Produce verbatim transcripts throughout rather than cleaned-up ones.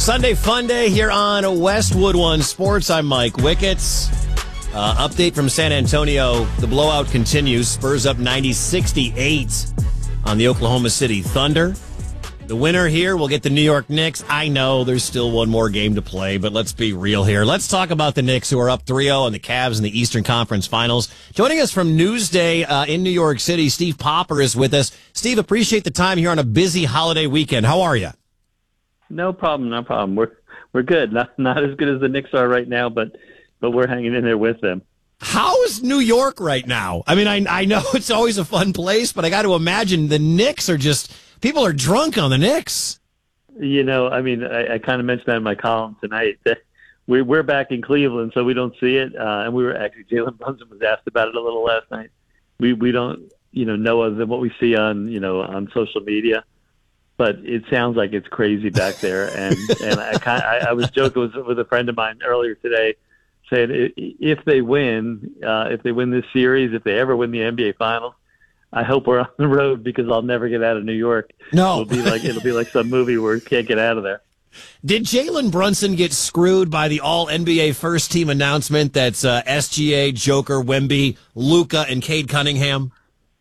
Sunday fun day here on Westwood One Sports. I'm Mike Wickets. Uh, update from San Antonio. The blowout continues. Spurs up ninety sixty-eight on the Oklahoma City Thunder. The winner here will get the New York Knicks. I know there's still one more game to play, but let's be real here. Let's talk about the Knicks, who are up three oh on the Cavs in the Eastern Conference Finals. Joining us from Newsday uh, in New York City, Steve Popper is with us. Steve, appreciate the time here on a busy holiday weekend. How are you? No problem, no problem. We're we're good. Not not as good as the Knicks are right now, but but we're hanging in there with them. How is New York right now? I mean, I I know it's always a fun place, but I got to imagine the Knicks are just, people are drunk on the Knicks. You know, I mean, I, I kind of mentioned that in my column tonight. That we we're back in Cleveland, so we don't see it. Uh, and we were actually, Jalen Brunson was asked about it a little last night. We we don't you know know other than what we see on you know on social media. But it sounds like it's crazy back there, and and I kind I, I was joking with, with a friend of mine earlier today, saying if they win, uh, if they win this series, if they ever win the N B A Finals, I hope we're on the road because I'll never get out of New York. No, it'll be like it'll be like some movie where you can't get out of there. Did Jalen Brunson get screwed by the All N B A First Team announcement that's uh, S G A, Joker, Wemby, Luka, and Cade Cunningham?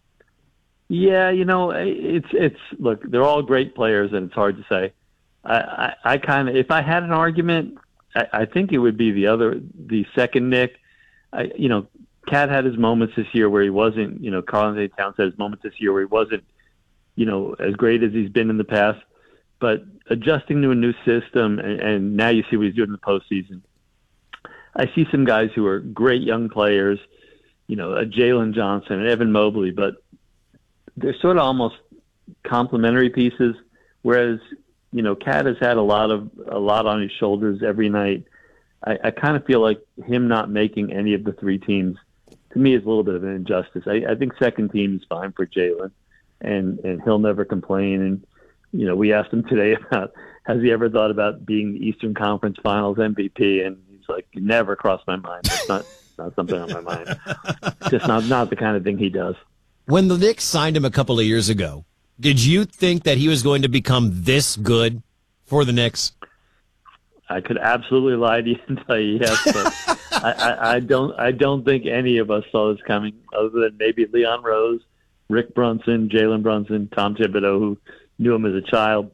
Yeah, you know, it's it's look, they're all great players, and it's hard to say. I, I, I kind of, if I had an argument, I, I think it would be the other, the second Nick. I, you know, Cat had his moments this year where he wasn't. You know, Karl-Anthony Towns had his moments this year where he wasn't, you know, as great as he's been in the past. But adjusting to a new system, and, and now you see what he's doing in the postseason. I see some guys who are great young players, you know, a Jalen Johnson and Evan Mobley, but they're sort of almost complementary pieces, whereas, you know, Cat has had a lot of a lot on his shoulders every night. I, I kind of feel like him not making any of the three teams, to me, is a little bit of an injustice. I, I think second team is fine for Jalen, and, and he'll never complain. And, you know, we asked him today about, has he ever thought about being the Eastern Conference Finals M V P? And he's like, never crossed my mind. It's not, not something on my mind. Just not, not the kind of thing he does. When the Knicks signed him a couple of years ago, did you think that he was going to become this good for the Knicks? I could absolutely lie to you and tell you yes, but I, I, I don't. I don't think any of us saw this coming, other than maybe Leon Rose, Rick Brunson, Jalen Brunson, Tom Thibodeau, who knew him as a child.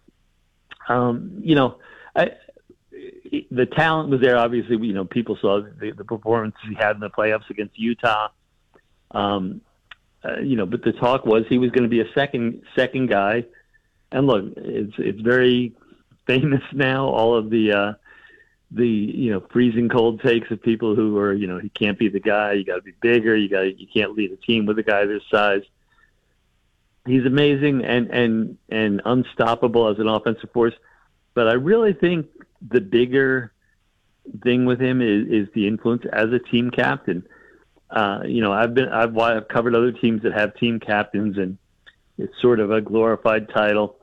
Um, you know, I, the talent was there. Obviously, you know, people saw the, the performances he had in the playoffs against Utah. Um, Uh, you know, but the talk was he was going to be a second second guy. And look, it's it's very famous now. All of the uh, the you know freezing cold takes of people who are you know he can't be the guy. You got to be bigger. You got you can't lead a team with a guy this size. He's amazing and and and unstoppable as an offensive force. But I really think the bigger thing with him is is the influence as a team captain. Uh, you know, I've been, I've, I've covered other teams that have team captains, and it's sort of a glorified title.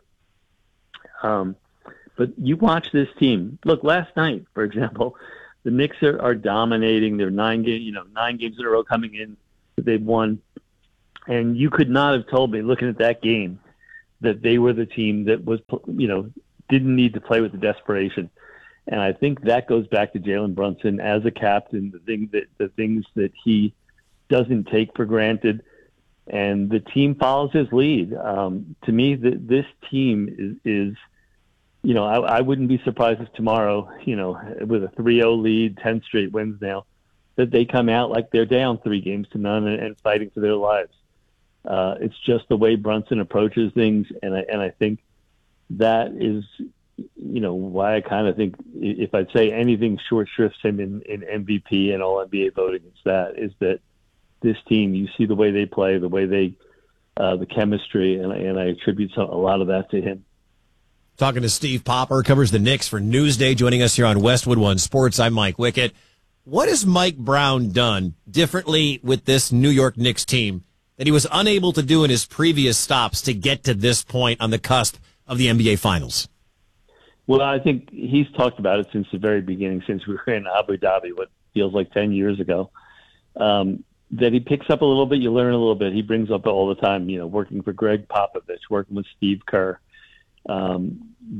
Um, but you watch this team. Look, last night, for example, the Knicks are, are dominating. They're nine game, you know, nine games in a row coming in that they've won, and you could not have told me, looking at that game, that they were the team that was, you know, didn't need to play with the desperation. And I think that goes back to Jalen Brunson as a captain, the thing that the things that he doesn't take for granted, and the team follows his lead. Um, to me, the, this team is, is you know, I, I wouldn't be surprised if tomorrow, you know, with a three oh lead, ten straight wins now, that they come out like they're down three games to none and, and fighting for their lives. Uh, it's just the way Brunson approaches things, and I, and I think that is, you know, why I kind of think if I'd say anything short shrifts him in, in M V P and all N B A voting, it's that, is that this team, you see the way they play, the way they, uh, the chemistry, and, and I attribute some, a lot of that to him. Talking to Steve Popper, covers the Knicks for Newsday, joining us here on Westwood One Sports. I'm Mike Wickett. What has Mike Brown done differently with this New York Knicks team that he was unable to do in his previous stops to get to this point on the cusp of the N B A Finals? Well, I think he's talked about it since the very beginning, since we were in Abu Dhabi, what feels like ten years ago. Um, that he picks up a little bit, you learn a little bit. He brings up all the time, you know, working for Greg Popovich, working with Steve Kerr. Um, the,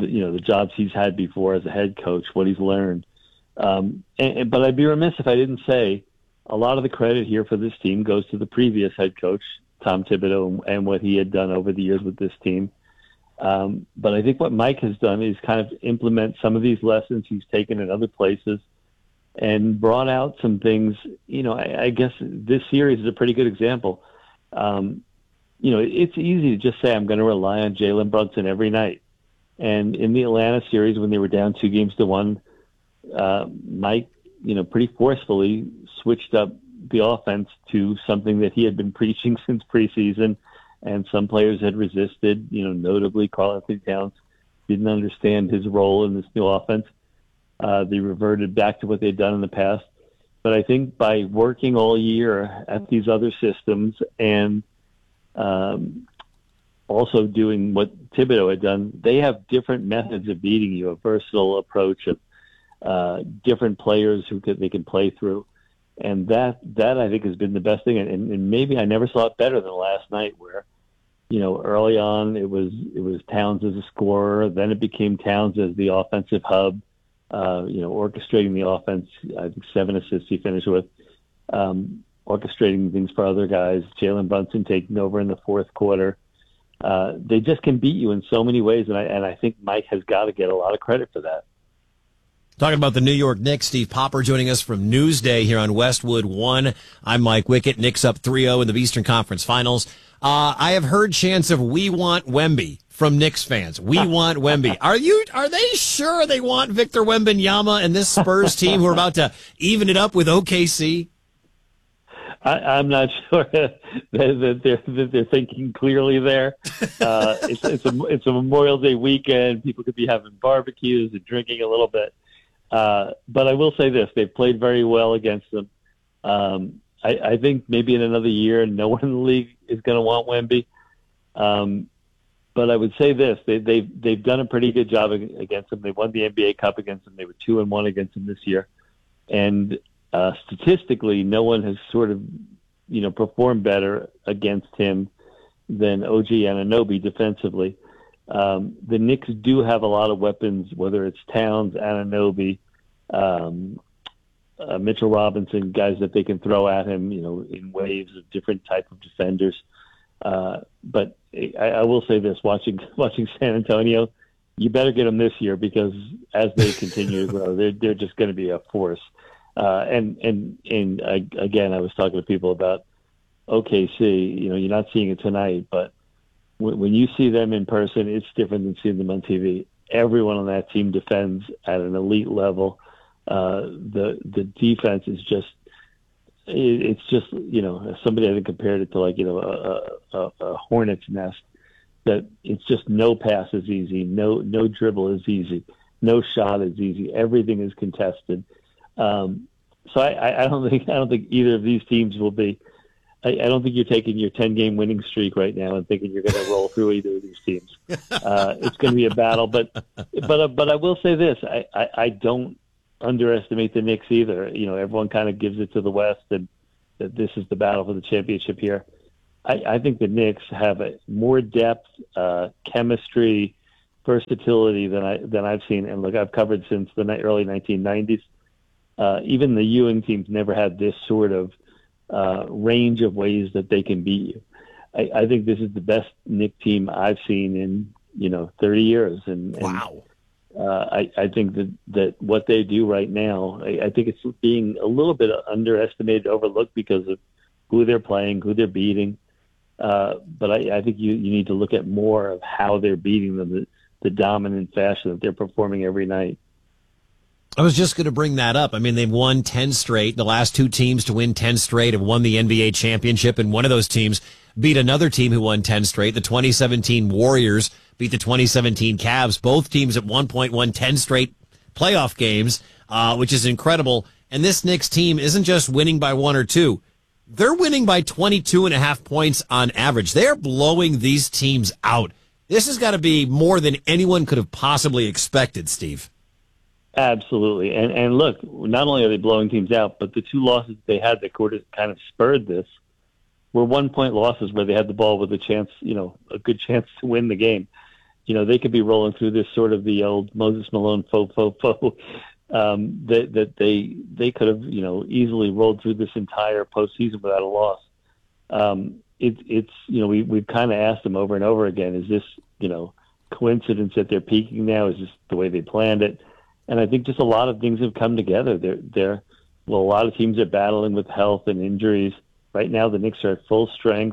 you know, the jobs he's had before as a head coach, what he's learned. Um, and, and, but I'd be remiss if I didn't say a lot of the credit here for this team goes to the previous head coach, Tom Thibodeau, and, and what he had done over the years with this team. Um, but I think what Mike has done is kind of implement some of these lessons he's taken in other places and brought out some things. You know, I, I guess this series is a pretty good example. Um, you know, it's easy to just say I'm going to rely on Jalen Brunson every night. And in the Atlanta series, when they were down two games to one, uh, Mike, you know, pretty forcefully switched up the offense to something that he had been preaching since preseason, and some players had resisted. You know, notably Karl-Anthony Towns didn't understand his role in this new offense. Uh, they reverted back to what they'd done in the past. But I think by working all year at these other systems and um, also doing what Thibodeau had done, they have different methods of beating you, a versatile approach of uh, different players who could, they can play through. And that, that I think has been the best thing. And, and maybe I never saw it better than last night where, you know, early on it was, it was Towns as a scorer. Then it became Towns as the offensive hub, uh, you know, orchestrating the offense. I think seven assists he finished with, um, orchestrating things for other guys. Jalen Brunson taking over in the fourth quarter. Uh, they just can beat you in so many ways. And I, and I think Mike has got to get a lot of credit for that. Talking about the New York Knicks, Steve Popper joining us from Newsday here on Westwood One. I'm Mike Wickett. Knicks up three oh in the Eastern Conference Finals. Uh, I have heard chants of "We want Wemby" from Knicks fans. We want Wemby. Are you? Are they sure they want Victor Wembanyama and this Spurs team who are about to even it up with O K C? I, I'm not sure that they're, that they're thinking clearly there. Uh, it's, it's a it's a Memorial Day weekend. People could be having barbecues and drinking a little bit. Uh, but I will say this, they've played very well against them. Um, I, I think maybe in another year, no one in the league is going to want Wemby. Um, but I would say this, they, they've, they've done a pretty good job against them. They won the N B A Cup against them. They were two and one against them this year. And uh, statistically, no one has sort of, you know, performed better against him than O G Anunoby defensively. Um, the Knicks do have a lot of weapons, whether it's Towns, Anunoby, um, uh, Mitchell Robinson, guys that they can throw at him, you know, in waves of different type of defenders. Uh, but I, I will say this: watching watching San Antonio, you better get them this year because as they continue to grow, they're they're just going to be a force. Uh, and and and uh, again, I was talking to people about O K C. You know, you're not seeing it tonight, but when you see them in person, it's different than seeing them on T V. Everyone on that team defends at an elite level. Uh, the the defense is just, it, it's just, you know, somebody I think compared it to like, you know, a, a, a hornet's nest, that it's just no pass is easy, no no dribble is easy, no shot is easy. Everything is contested. Um, so I, I don't think I don't think either of these teams will be. I, I don't think you're taking your ten-game winning streak right now and thinking you're going to roll through either of these teams. Uh, it's going to be a battle, but but uh, but I will say this: I, I, I don't underestimate the Knicks either. You know, everyone kind of gives it to the West, and that this is the battle for the championship here. I, I think the Knicks have a more depth, uh, chemistry, versatility than I than I've seen. And look, I've covered since the early nineteen nineties. Uh, even the Ewing teams never had this sort of Uh, range of ways that they can beat you. I, I think this is the best Knick team I've seen in, you know, thirty years. And, and wow. Uh, I, I think that, that what they do right now, I, I think it's being a little bit underestimated, overlooked because of who they're playing, who they're beating. Uh, but I, I think you, you need to look at more of how they're beating them, the, the dominant fashion that they're performing every night. I was just going to bring that up. I mean, they've won ten straight. The last two teams to win ten straight have won the N B A championship, and one of those teams beat another team who won ten straight. The twenty seventeen Warriors beat the twenty seventeen Cavs. Both teams at one point won ten straight playoff games, uh, which is incredible. And this Knicks team isn't just winning by one or two. They're winning by twenty-two and a half points on average. They're blowing these teams out. This has got to be more than anyone could have possibly expected, Steve. Absolutely. And and look, not only are they blowing teams out, but the two losses they had that kind of spurred this were one-point losses where they had the ball with a chance, you know, a good chance to win the game. you know, they could be rolling through this sort of the old Moses Malone faux faux faux. Um, that that they they could have, you know, easily rolled through this entire postseason without a loss. Um, it, it's you know we we've kind of asked them over and over again, is this, you know, coincidence that they're peaking now? Is this the way they planned it? And I think just a lot of things have come together. They're they're well, a lot of teams are battling with health and injuries right now. The Knicks are at full strength.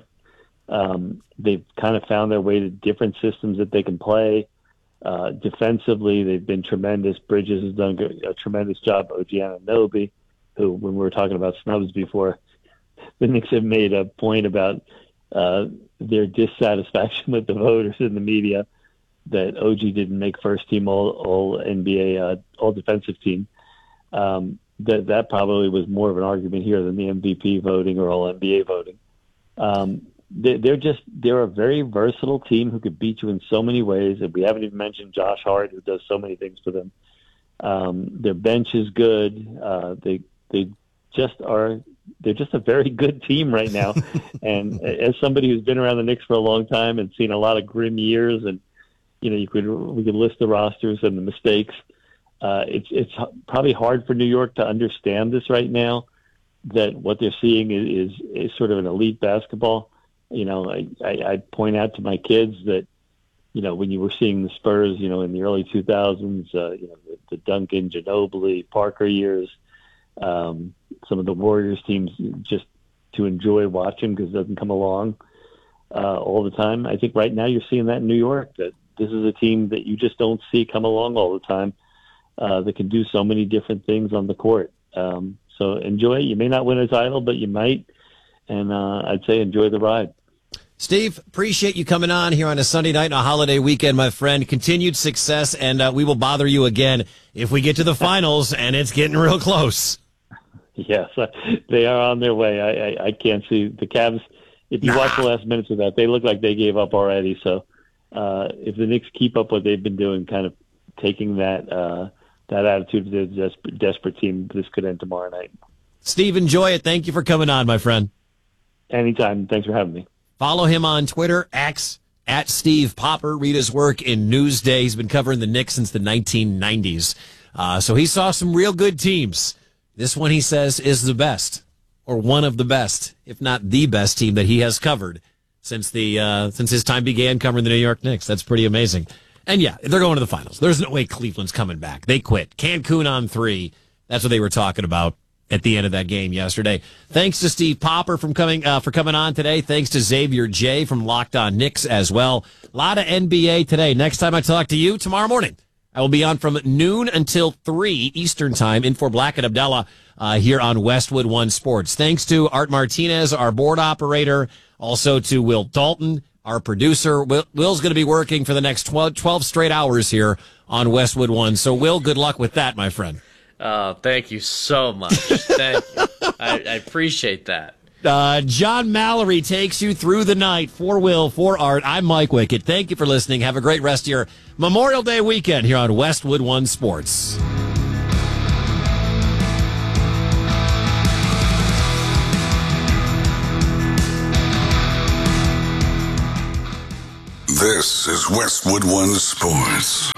Um, they've kind of found their way to different systems that they can play. Uh, defensively, they've been tremendous. Bridges has done a tremendous job. O G Anunoby, who, when we were talking about snubs before, the Knicks have made a point about uh, their dissatisfaction with the voters in the media that O G didn't make first team all, all N B A, uh, all defensive team. Um, that that probably was more of an argument here than the M V P voting or all N B A voting. Um, they, they're just they're a very versatile team who could beat you in so many ways. And we haven't even mentioned Josh Hart, who does so many things for them. Um, their bench is good. Uh, they they just are. They're just a very good team right now. And as somebody who's been around the Knicks for a long time and seen a lot of grim years, and you know, you could we could list the rosters and the mistakes. Uh, it's it's probably hard for New York to understand this right now, that what they're seeing is, is, is sort of an elite basketball. You know, I, I, I point out to my kids that, you know, when you were seeing the Spurs, you know, in the early two thousands, uh, you know, the, the Duncan, Ginobili, Parker years, um, some of the Warriors teams, just to enjoy watching because it doesn't come along uh, all the time. I think right now you're seeing that in New York, that this is a team that you just don't see come along all the time. Uh, that can do so many different things on the court. Um, so enjoy it. You may not win a title, but you might. And uh, I'd say enjoy the ride. Steve, appreciate you coming on here on a Sunday night and a holiday weekend, my friend. Continued success, and uh, we will bother you again if we get to the finals and it's getting real close. Yes, they are on their way. I, I, I can't see the Cavs. If you nah. watch the last minutes of that, they look like they gave up already. So uh, if the Knicks keep up what they've been doing, kind of taking that uh, – that attitude of the desperate, desperate team, this could end tomorrow night. Steve, enjoy it. Thank you for coming on, my friend. Anytime. Thanks for having me. Follow him on Twitter, X, at Steve Popper. Read his work in Newsday. He's been covering the Knicks since the nineteen nineties. Uh, so he saw some real good teams. This one, he says, is the best, or one of the best, if not the best team that he has covered since the uh, since his time began covering the New York Knicks. That's pretty amazing. And yeah, they're going to the finals. There's no way Cleveland's coming back. They quit. Cancun on three. That's what they were talking about at the end of that game yesterday. Thanks to Steve Popper from coming uh, for coming on today. Thanks to Xavier J from Locked On Knicks as well. A lot of N B A today. Next time I talk to you, tomorrow morning, I will be on from noon until three Eastern time in for Black and Abdallah uh, here on Westwood One Sports. Thanks to Art Martinez, our board operator. Also to Will Dalton, our producer. Will, Will's going to be working for the next twelve, twelve straight hours here on Westwood One. So, Will, good luck with that, my friend. Oh, thank you so much. Thank you. I, I appreciate that. Uh, John Mallory takes you through the night. For Will, for Art, I'm Mike Wickett. Thank you for listening. Have a great rest of your Memorial Day weekend here on Westwood One Sports. This is Westwood One Sports.